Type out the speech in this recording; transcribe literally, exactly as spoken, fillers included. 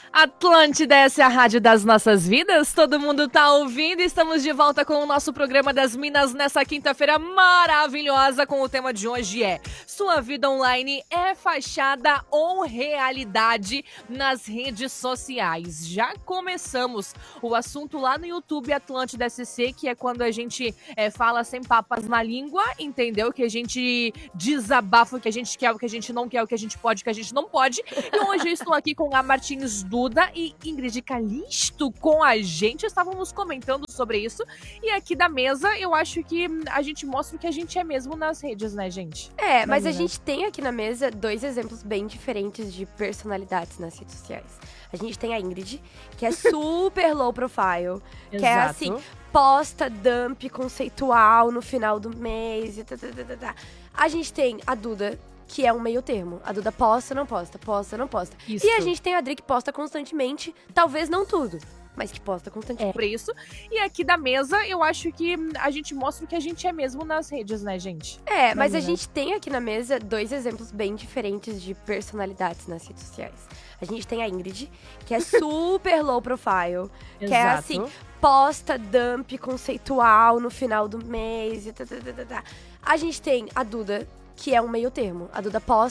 Atlântida, essa é a rádio das nossas vidas, todo mundo tá ouvindo, estamos de volta com o nosso programa das Minas nessa quinta-feira maravilhosa, com o tema de hoje é: sua vida online é fachada ou realidade nas redes sociais? Já começamos o assunto lá no YouTube Atlântida S C, que é quando a gente é, fala sem papas na língua, entendeu? Que a gente desabafa o que a gente quer, o que a gente não quer, o que a gente pode, o que a gente não pode. E hoje eu estou aqui com a Martins Duda e Ingrid Calisto com a gente. Estávamos comentando sobre isso. E aqui da mesa, eu acho que a gente mostra o que a gente é mesmo nas redes, né, gente? É, mas a gente tem aqui na mesa dois exemplos bem diferentes de personalidades nas redes sociais. A gente tem a Ingrid, que é super low profile, que é assim, posta dump conceitual no final do mês e tá, tá, tá, tá. A gente tem a Duda, que é um meio termo. A Duda posta, não posta, posta, não posta. Isso. E a gente tem a Adri, que posta constantemente, talvez não tudo, mas que posta constantemente. É por isso. E aqui da mesa, eu acho que a gente mostra o que a gente é mesmo nas redes, né, gente? É, mas a gente tem aqui na mesa dois exemplos bem diferentes de personalidades nas redes sociais. A gente tem a Ingrid, que é super low profile, que é assim, posta dump conceitual no final do mês e tá, tá, tá, tá. A gente tem a Duda, que é um meio termo. A Duda posta